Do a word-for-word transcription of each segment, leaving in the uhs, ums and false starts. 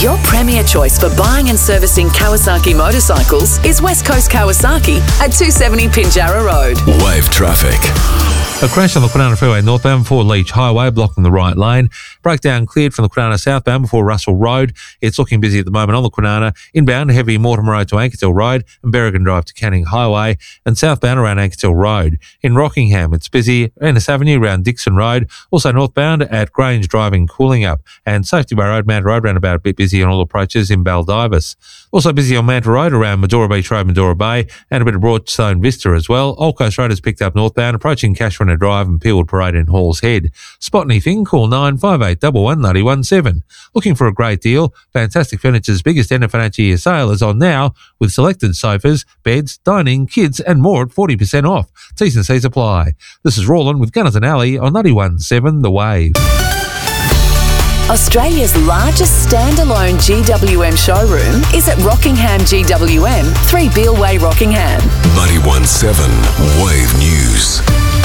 Your premier choice for buying and servicing Kawasaki motorcycles is West Coast Kawasaki at two seventy Pinjarra Road. Wave traffic. A crash on the Kwinana Freeway northbound before Leach Highway, blocking the right lane. Breakdown cleared from the Kwinana southbound before Russell Road. It's looking busy at the moment on the Kwinana. Inbound, heavy Mortimer Road to Ankershill Road and Berrigan Drive to Canning Highway, and southbound around Ankershill Road. In Rockingham, it's busy. Ennis Avenue around Dixon Road. Also northbound at Grange Drive in Coolingup. And Safety Bay Road, Manta Road roundabout a bit busy on all approaches in Baldivis. Also busy on Manta Road around Medora Beach Road, Medora Bay, and a bit of Broadstone Vista as well. Old Coast Road has picked up northbound, approaching Cashrunner Drive and Peelwood Parade in Halls Head. Spot anything, call nine five eight one one nine one seven. Looking for a great deal? Fantastic Furniture's biggest end of financial year sale is on now, with selected sofas, beds, dining, kids and more at forty percent off. T's and C's apply. This is Rawlin with Gunners and Alley on ninety-one point seven The Wave. Australia's largest standalone G W M showroom is at Rockingham G W M, three Beale Way, Rockingham. ninety-one point seven Wave News.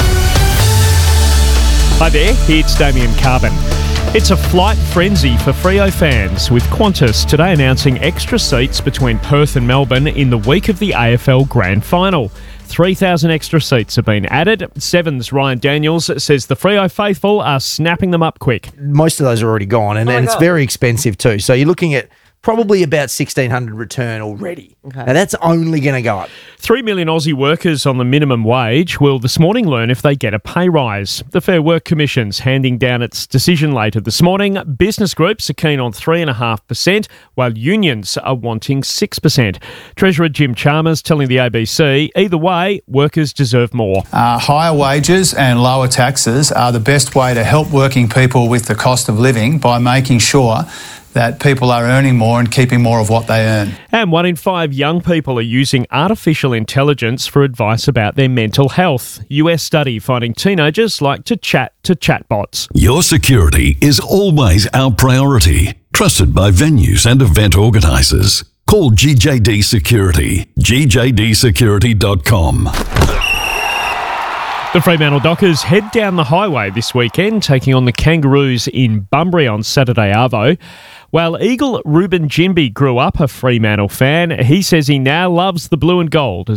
Hi there, it's Damien Carbon. It's a flight frenzy for Freo fans, with Qantas today announcing extra seats between Perth and Melbourne in the week of the A F L Grand Final. three thousand extra seats have been added. Seven's Ryan Daniels says the Freo faithful are snapping them up quick. Most of those are already gone, and, Oh and it's God. very expensive too. So you're looking at probably about sixteen hundred return already. Okay. Now that's only going to go up. Three million Aussie workers on the minimum wage will this morning learn if they get a pay rise. The Fair Work Commission's handing down its decision later this morning. Business groups are keen on three point five percent, while unions are wanting six percent. Treasurer Jim Chalmers telling the A B C, either way, workers deserve more. Uh, higher wages and lower taxes are the best way to help working people with the cost of living by making sure that people are earning more and keeping more of what they earn. And one in five young people are using artificial intelligence for advice about their mental health. U S study finding teenagers like to chat to chatbots. Your security is always our priority. Trusted by venues and event organisers. Call G J D Security. G J D security dot com. The Fremantle Dockers head down the highway this weekend, taking on the Kangaroos in Bunbury on Saturday arvo. While Eagle Ruben Jinby grew up a Fremantle fan, he says he now loves the blue and gold.